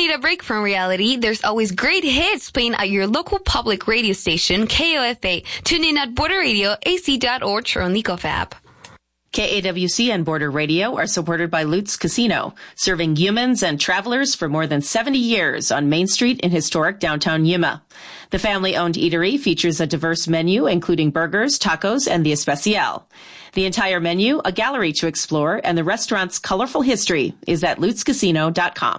Need a break from reality? There's always great hits playing at your local public radio station, KOFA. Tune in at Border Radio, AC.org, or on the Gov app. KAWC and Border Radio are supported by Lutz Casino, serving humans and travelers for more than 70 years on Main Street in historic downtown Yuma. The family-owned eatery features a diverse menu, including burgers, tacos, and the especial. The entire menu, a gallery to explore, and the restaurant's colorful history is at lutzcasino.com.